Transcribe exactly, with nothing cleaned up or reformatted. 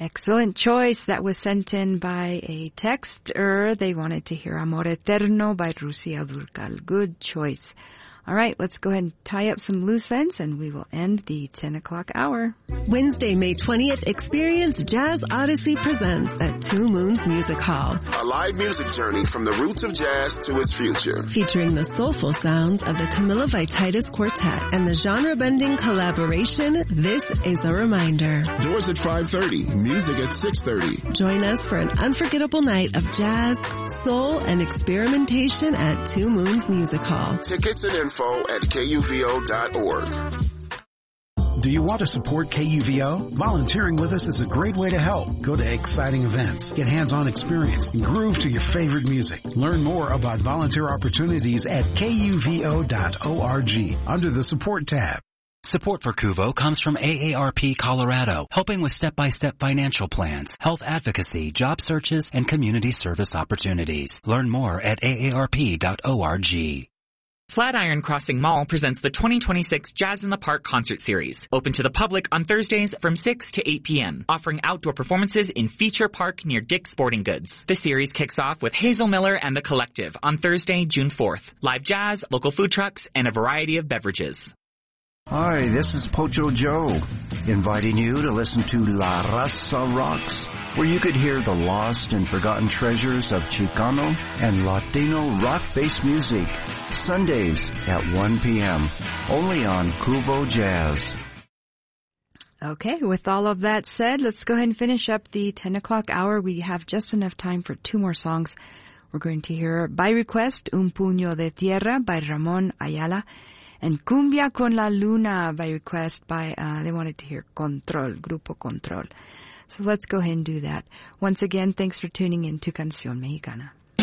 Excellent choice. That was sent in by a texter. They wanted to hear Amor Eterno by Rusia Durcal. Good choice. All right, let's go ahead and tie up some loose ends, and we will end the ten o'clock hour. Wednesday, May twentieth, experience Jazz Odyssey Presents at Two Moons Music Hall. A live music journey from the roots of jazz to its future. Featuring the soulful sounds of the Camilla Vititis Quartet and the genre-bending collaboration, This Is a Reminder. Doors at five thirty, music at six thirty. Join us for an unforgettable night of jazz, soul, and experimentation at Two Moons Music Hall. Tickets and info at K U V O dot org. Do you want to support K U V O? Volunteering with us is a great way to help. Go to exciting events, get hands-on experience, and groove to your favorite music. Learn more about volunteer opportunities at K U V O dot org under the Support tab. Support for Kuvo comes from A A R P Colorado, helping with step-by-step financial plans, health advocacy, job searches, and community service opportunities. Learn more at A A R P dot org. Flatiron Crossing Mall presents the twenty twenty-six Jazz in the Park concert series, open to the public on Thursdays from six to eight p.m., offering outdoor performances in Feature Park near Dick's Sporting Goods. The series kicks off with Hazel Miller and the Collective on Thursday, June fourth. Live jazz, local food trucks, and a variety of beverages. Hi, this is Pocho Joe, inviting you to listen to La Raza Rocks, where you could hear the lost and forgotten treasures of Chicano and Latino rock-based music, Sundays at one p.m., only on Kuvo Jazz. Okay, with all of that said, let's go ahead and finish up the ten o'clock hour. We have just enough time for two more songs. We're going to hear, by request, Un Puño de Tierra by Ramon Ayala, and Cumbia con la Luna by request by, uh, they wanted to hear Control, Grupo Control. So let's go ahead and do that. Once again, thanks for tuning in to Canción Mexicana.